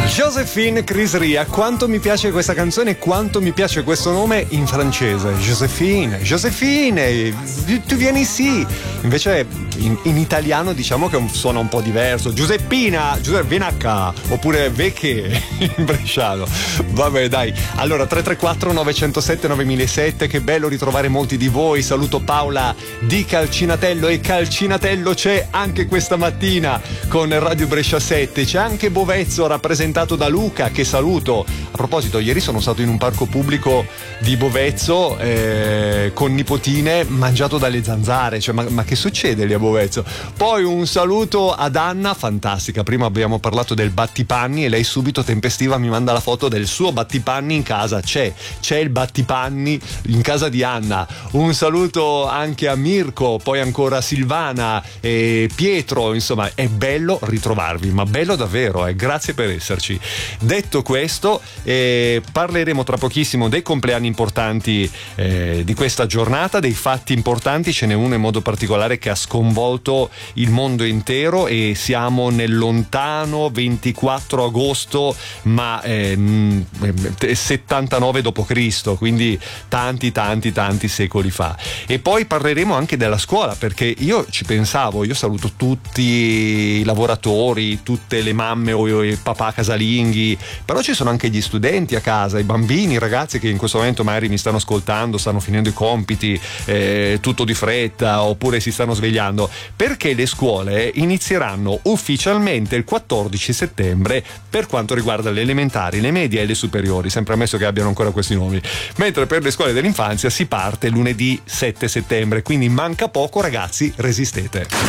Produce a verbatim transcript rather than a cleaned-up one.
Joséphine Chris Ria, quanto mi piace questa canzone, quanto mi piace questo nome in francese. Joséphine, Joséphine, tu vieni sì. Invece in, in italiano diciamo che suona un po' diverso. Giuseppina, Giuseppe, vieni a ca, oppure Vecche in bresciano. Vabbè, dai. Allora, tre tre quattro nove zero sette nove zero zero sette, che bello ritrovare molti di voi. Saluto Paola di Calcinatello, e Calcinatello c'è anche questa mattina con Radio Brescia sette. C'è anche Bovezzo rappresentato da Luca, che saluto. A proposito, ieri sono stato in un parco pubblico di Bovezzo eh, con nipotine, mangiato dalle zanzare. Cioè, ma, ma che succede lì a Bovezzo? Poi un saluto ad Anna, fantastica. Prima abbiamo parlato del battipanni e lei subito tempestiva mi manda la foto del suo battipanni in casa. C'è, c'è il battipanni in casa di Anna. Un saluto anche a Mirko, poi ancora a Silvana e Pietro. Insomma, è bello ritrovarvi, ma bello davvero, eh. Grazie per esserci. Detto questo, eh, parleremo tra pochissimo dei compleanni importanti eh, di questa giornata, dei fatti importanti. Ce n'è uno in modo particolare che ha sconvolto il mondo intero, e siamo nel lontano ventiquattro agosto, ma eh, settantanove dopo Cristo, quindi tanti tanti tanti secoli fa. E poi parleremo anche della scuola, perché io ci pensavo, io saluto tutti i lavoratori, tutte le mamme o i papà casalinghi, però ci sono anche gli studenti a casa, i bambini, i ragazzi che in questo momento magari mi stanno ascoltando, stanno finendo i compiti, eh, tutto di fretta, oppure si stanno svegliando, perché le scuole inizieranno ufficialmente il quattordici settembre per quanto riguarda le elementari, le medie e le superiori, sempre ammesso che abbiano ancora questi nomi, mentre per le scuole dell'infanzia si parte lunedì sette settembre, quindi manca poco ragazzi, resistete.